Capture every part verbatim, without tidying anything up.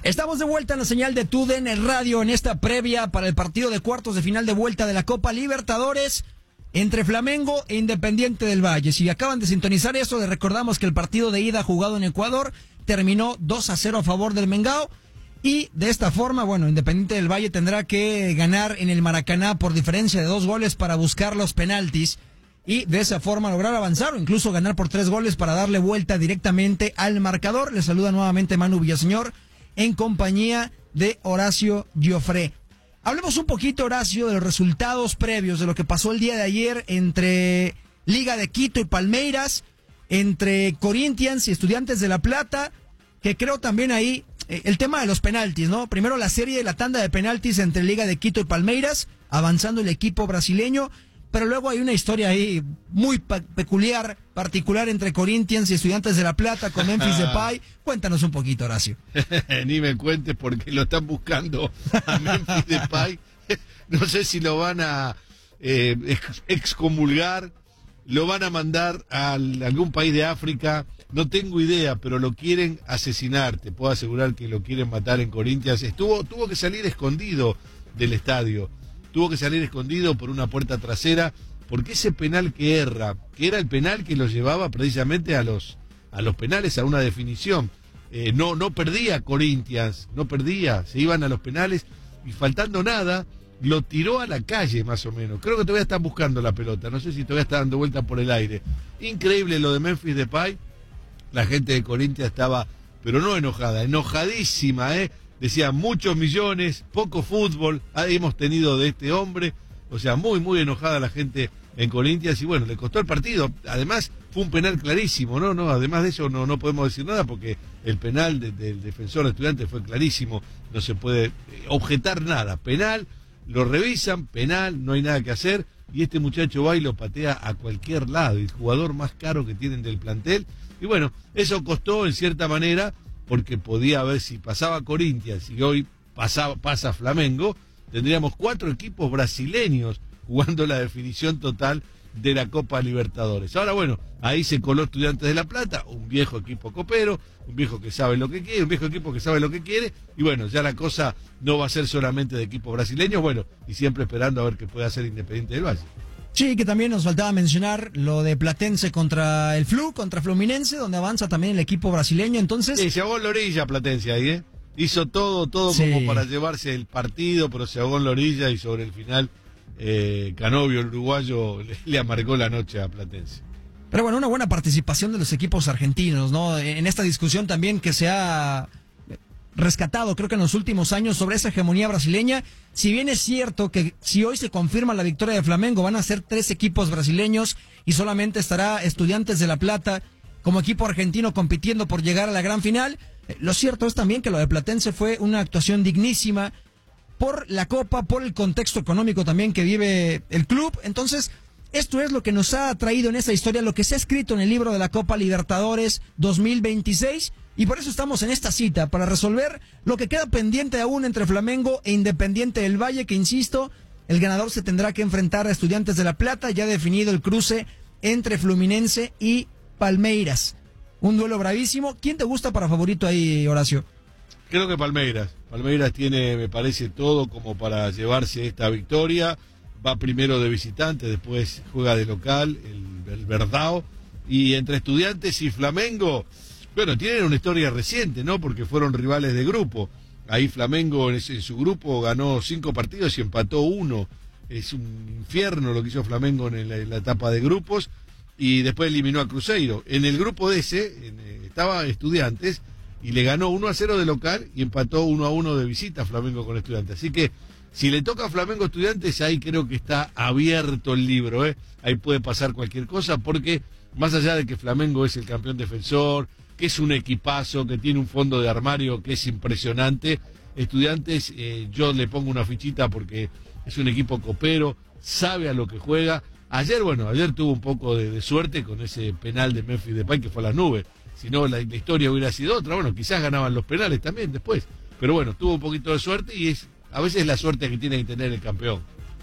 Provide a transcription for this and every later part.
Estamos de vuelta en la señal de TUDN en Radio en esta previa para el partido de cuartos de final de vuelta de la Copa Libertadores entre Flamengo e Independiente del Valle. Si acaban de sintonizar eso, les recordamos que el partido de ida jugado en Ecuador terminó dos a cero a favor del Mengao y de esta forma, bueno, Independiente del Valle tendrá que ganar en el Maracaná por diferencia de dos goles para buscar los penaltis y de esa forma lograr avanzar o incluso ganar por tres goles para darle vuelta directamente al marcador. Les saluda nuevamente Manu Villaseñor en compañía de Horacio Giofré. Hablemos un poquito, Horacio, de los resultados previos de lo que pasó el día de ayer entre Liga de Quito y Palmeiras, entre Corinthians y Estudiantes de La Plata, que creo también ahí eh, el tema de los penaltis, ¿no? Primero la serie de la tanda de penaltis entre Liga de Quito y Palmeiras, avanzando el equipo brasileño, pero luego hay una historia ahí muy pa- peculiar, particular entre Corinthians y Estudiantes de La Plata con Memphis Depay. Cuéntanos un poquito, Horacio. Ni me cuentes porque lo están buscando a Memphis Depay. No sé si lo van a eh, ex- excomulgar, lo van a mandar a algún país de África, no tengo idea, pero lo quieren asesinar. Te puedo asegurar que lo quieren matar en Corinthians. Estuvo, tuvo que salir escondido del estadio. Tuvo que salir escondido por una puerta trasera, porque ese penal que erra, que era el penal que lo llevaba precisamente a los a los penales, a una definición, eh, no no perdía Corinthians, no perdía, se iban a los penales y faltando nada, lo tiró a la calle más o menos. Creo que todavía están buscando la pelota, no sé si todavía está dando vuelta por el aire. Increíble lo de Memphis Depay, la gente de Corinthians estaba, pero no enojada, enojadísima, ¿eh? Decía, muchos millones, poco fútbol hemos tenido de este hombre. O sea, muy, muy enojada la gente en Corinthians. Y bueno, le costó el partido. Además, fue un penal clarísimo, ¿no? no Además de eso, no, no podemos decir nada porque el penal de, del defensor de Estudiantes fue clarísimo. No se puede eh, objetar nada. Penal, lo revisan, penal, no hay nada que hacer. Y este muchacho va y lo patea a cualquier lado. El jugador más caro que tienen del plantel. Y bueno, eso costó en cierta manera, porque podía haber, si pasaba Corinthians y hoy pasaba, pasa Flamengo, tendríamos cuatro equipos brasileños jugando la definición total de la Copa Libertadores. Ahora bueno, ahí se coló Estudiantes de La Plata, un viejo equipo copero, un viejo que sabe lo que quiere, un viejo equipo que sabe lo que quiere, y bueno, ya la cosa no va a ser solamente de equipos brasileños, bueno, y siempre esperando a ver qué puede hacer Independiente del Valle. Sí, que también nos faltaba mencionar lo de Platense contra el Flu, contra Fluminense, donde avanza también el equipo brasileño, entonces... Sí, se ahogó en la orilla Platense ahí, ¿eh? Hizo todo, todo sí, como para llevarse el partido, pero se ahogó en la orilla y sobre el final eh, Canovio, el uruguayo, le, le amargó la noche a Platense. Pero bueno, una buena participación de los equipos argentinos, ¿no? En esta discusión también que se ha rescatado, creo que en los últimos años, sobre esa hegemonía brasileña. Si bien es cierto que si hoy se confirma la victoria de Flamengo, van a ser tres equipos brasileños y solamente estará Estudiantes de La Plata como equipo argentino compitiendo por llegar a la gran final. Eh, lo cierto es también que lo de Platense fue una actuación dignísima por la Copa, por el contexto económico también que vive el club. Entonces, esto es lo que nos ha traído en esta historia, lo que se ha escrito en el libro de la Copa Libertadores dos mil veintiséis. Y por eso estamos en esta cita, para resolver lo que queda pendiente aún entre Flamengo e Independiente del Valle, que insisto, el ganador se tendrá que enfrentar a Estudiantes de La Plata, ya definido el cruce entre Fluminense y Palmeiras. Un duelo bravísimo. ¿Quién te gusta para favorito ahí, Horacio? Creo que Palmeiras. Palmeiras tiene, me parece, todo como para llevarse esta victoria. Va primero de visitante, después juega de local, el, el Verdao. Y entre Estudiantes y Flamengo... Bueno, tienen una historia reciente, ¿no? Porque fueron rivales de grupo. Ahí Flamengo en, ese, en su grupo ganó cinco partidos y empató uno. Es un infierno lo que hizo Flamengo en la, en la etapa de grupos. Y después eliminó a Cruzeiro. En el grupo de ese en, eh, estaba Estudiantes y le ganó uno a cero de local y empató uno a uno de visita Flamengo con Estudiantes. Así que si le toca a Flamengo Estudiantes, ahí creo que está abierto el libro, ¿eh? Ahí puede pasar cualquier cosa porque más allá de que Flamengo es el campeón defensor, que es un equipazo, que tiene un fondo de armario que es impresionante. Estudiantes, eh, yo le pongo una fichita porque es un equipo copero, sabe a lo que juega. Ayer, bueno, ayer tuvo un poco de, de suerte con ese penal de Memphis Depay que fue a las nubes. Si no, la, la historia hubiera sido otra. Bueno, quizás ganaban los penales también después. Pero bueno, tuvo un poquito de suerte y es a veces la suerte que tiene que tener el campeón.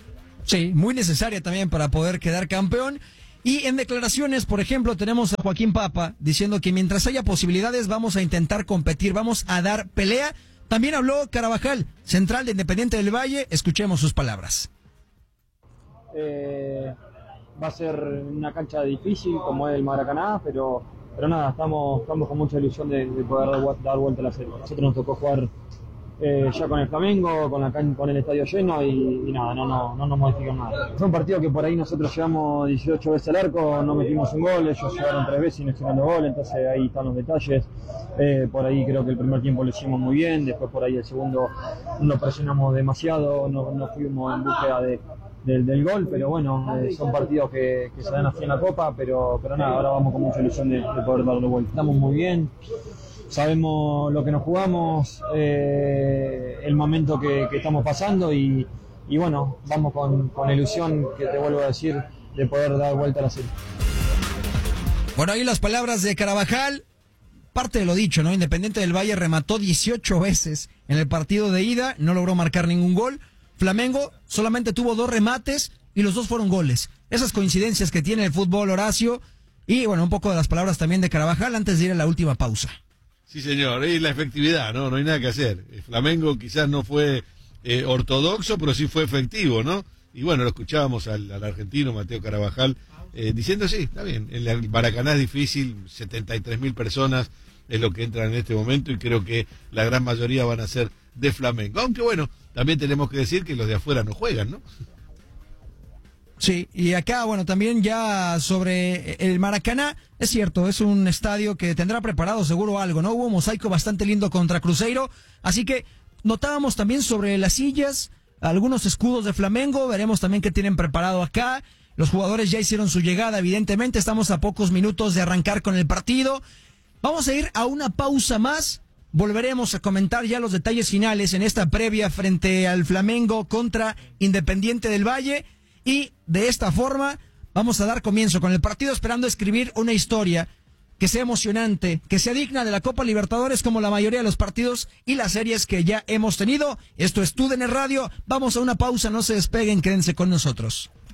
Sí, muy necesaria también para poder quedar campeón. Y en declaraciones, por ejemplo, tenemos a Joaquín Papa diciendo que mientras haya posibilidades vamos a intentar competir, vamos a dar pelea, También habló Carabajal, central de Independiente del Valle. Escuchemos sus palabras. Eh, va a ser una cancha difícil como es el Maracaná, pero, pero nada, estamos, estamos con mucha ilusión de, de poder dar, dar vuelta a la serie. A nosotros nos tocó jugar eh, ya con el Flamengo, con, la, con el estadio lleno y, y nada, no, no, no nos modifican nada. Fue un partido que por ahí nosotros llegamos dieciocho veces al arco, no metimos un gol, ellos llegaron tres veces y no hicieron dos goles, entonces ahí están los detalles. Eh, por ahí creo que el primer tiempo lo hicimos muy bien, después por ahí el segundo nos presionamos demasiado, no, no fuimos en búsqueda de, de, del gol, pero bueno, eh, son partidos que, que se dan así en la Copa, pero, pero nada, ahora vamos con mucha ilusión de, de poder darle vuelta. Estamos muy bien, sabemos lo que nos jugamos, eh, el momento que, que estamos pasando y, y bueno, vamos con, con ilusión, que te vuelvo a decir, de poder dar vuelta a la serie. Bueno, ahí las palabras de Carabajal. Parte de lo dicho, ¿no? Independiente del Valle remató dieciocho veces en el partido de ida, no logró marcar ningún gol. Flamengo solamente tuvo dos remates y los dos fueron goles. Esas coincidencias que tiene el fútbol, Horacio. Y bueno, un poco de las palabras también de Carabajal antes de ir a la última pausa. Sí, señor, y la efectividad, ¿no? No hay nada que hacer. El Flamengo quizás no fue eh, ortodoxo, pero sí fue efectivo, ¿no? Y bueno, lo escuchábamos al, al argentino Mateo Carabajal eh, diciendo, sí, está bien, en el Maracaná es difícil, setenta y tres mil personas es lo que entran en este momento y creo que la gran mayoría van a ser de Flamengo. Aunque bueno, también tenemos que decir que los de afuera no juegan, ¿no? Sí, y acá, bueno, también ya sobre el Maracaná, es cierto, es un estadio que tendrá preparado seguro algo, ¿no? Hubo un mosaico bastante lindo contra Cruzeiro, así que notábamos también sobre las sillas algunos escudos de Flamengo, veremos también qué tienen preparado acá. Los jugadores ya hicieron su llegada, evidentemente, estamos a pocos minutos de arrancar con el partido. Vamos a ir a una pausa más, volveremos a comentar ya los detalles finales en esta previa frente al Flamengo contra Independiente del Valle. Y de esta forma vamos a dar comienzo con el partido esperando escribir una historia que sea emocionante, que sea digna de la Copa Libertadores como la mayoría de los partidos y las series que ya hemos tenido. Esto es TUDN Radio. Vamos a una pausa, no se despeguen, quédense con nosotros.